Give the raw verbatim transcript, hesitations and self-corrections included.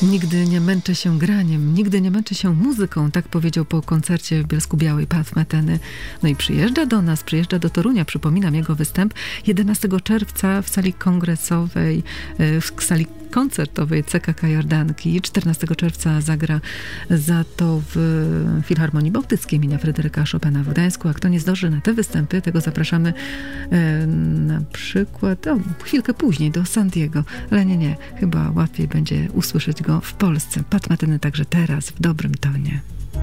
Nigdy nie męczę się graniem, nigdy nie męczę się muzyką, tak powiedział po koncercie w Bielsku-Białej Pat Metheny. No i przyjeżdża do nas, przyjeżdża do Torunia, przypominam jego występ jedenastego czerwca w sali kongresowej, w sali koncertowej C K K Jordanki. czternastego czerwca zagra za to w Filharmonii Bałtyckiej imienia Fryderyka Chopina w Gdańsku. A kto nie zdąży na te występy, tego zapraszamy e, na przykład o, chwilkę później do San Diego. Ale nie, nie, chyba łatwiej będzie usłyszeć go w Polsce. Pat Metheny także teraz w dobrym tonie.